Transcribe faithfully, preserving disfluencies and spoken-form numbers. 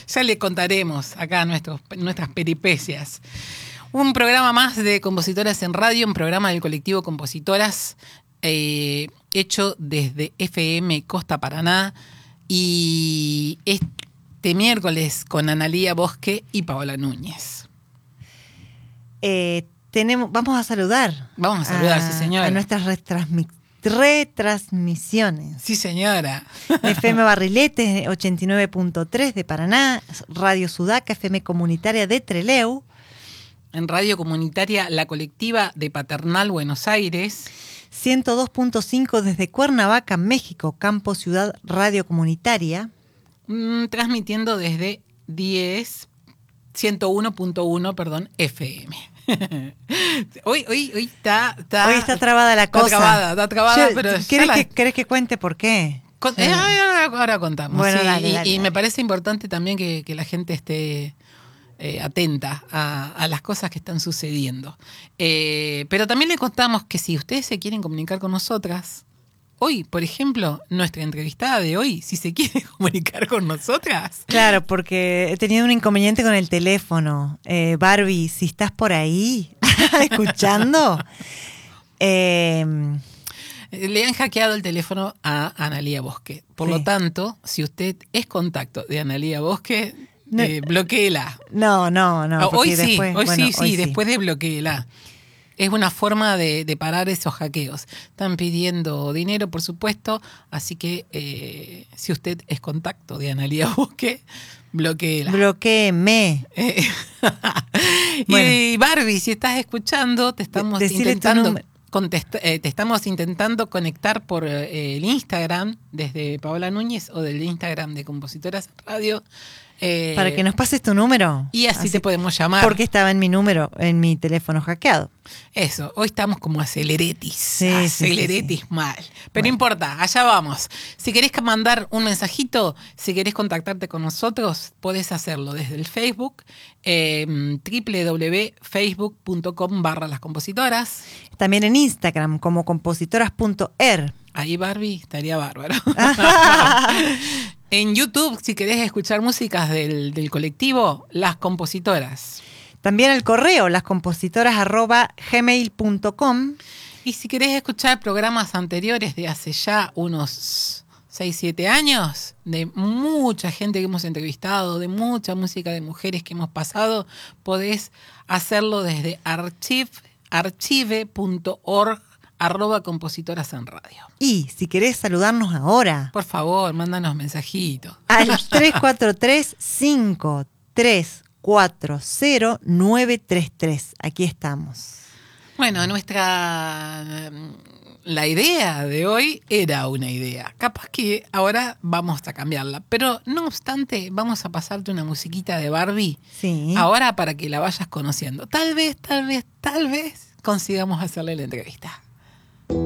Ya le contaremos acá nuestros, nuestras peripecias. Un programa más de Compositoras en Radio, un programa del colectivo Compositoras, eh, hecho desde F M Costa Paraná, y este miércoles con Analía Bosque y Paola Núñez. Eh, tenemos, vamos a saludar. Vamos a saludar, a, sí señora. A nuestras retransmi- retransmisiones. Sí señora. F M Barrilete ochenta y nueve punto tres de Paraná, Radio Sudaca, F M Comunitaria de Trelew. En Radio Comunitaria La Colectiva de Paternal, Buenos Aires. ciento dos punto cinco desde Cuernavaca, México, Campo Ciudad Radio Comunitaria. Mm, transmitiendo desde diez, ciento uno punto uno, perdón, F M. hoy, hoy, hoy está, está... Hoy está trabada la está cosa. Está trabada, está trabada, Yo, pero... ¿querés, la... que, ¿Querés que cuente por qué? Con, eh, ahora, ahora contamos. Bueno, sí, dale, y, dale, y dale. me parece importante también que, que la gente esté eh, atenta a, a las cosas que están sucediendo. Eh, pero también le contamos que si ustedes se quieren comunicar con nosotras, hoy, por ejemplo, nuestra entrevistada de hoy, si se quiere comunicar con nosotras. Claro, porque he tenido un inconveniente con el teléfono. Eh, Barbie, si estás por ahí escuchando... eh, Le han hackeado el teléfono a Analía Bosque. Por sí. lo tanto, si usted es contacto de Analía Bosque, no, eh, bloquéela. No, no, no. Hoy sí, después, hoy bueno, sí, sí, hoy después sí. de bloquéela. Es una forma de, de parar esos hackeos. Están pidiendo dinero, por supuesto, así que eh, si usted es contacto de Analía Bosque, bloquéela. Bloquéeme. Eh, bueno. Y Barbie, si estás escuchando, te estamos Decirle intentando... Contesta, eh, te estamos intentando conectar por eh, el Instagram desde Paola Núñez o del Instagram de Compositoras Radio. Eh, Para que nos pases tu número. Y así, así te podemos llamar. Porque estaba en mi número, en mi teléfono hackeado. Eso, hoy estamos como aceleretis. Sí, aceleretis sí, sí, sí. mal. Pero bueno. No importa, allá vamos. Si querés mandar un mensajito, si querés contactarte con nosotros, podés hacerlo desde el Facebook, eh, doble u doble u doble u punto facebook punto com barra las compositoras. También en Instagram como compositoras punto er. Ahí, Barbie, estaría bárbaro. En YouTube, si querés escuchar músicas del, del colectivo, Las Compositoras. También el correo, lascompositoras arroba gmail punto com. Y si querés escuchar programas anteriores de hace ya unos seis, siete años, de mucha gente que hemos entrevistado, de mucha música de mujeres que hemos pasado, podés hacerlo desde archive, archive punto org arroba compositoras en radio. Y si querés saludarnos ahora, por favor, mándanos mensajitos al tres cuatro tres, cinco tres cuatro cero, nueve tres tres. Aquí estamos. Bueno, nuestra la idea de hoy era una idea. Capaz que ahora vamos a cambiarla, pero no obstante, vamos a pasarte una musiquita de Barbie. Sí. Ahora para que la vayas conociendo. Tal vez, tal vez, tal vez consigamos hacerle la entrevista.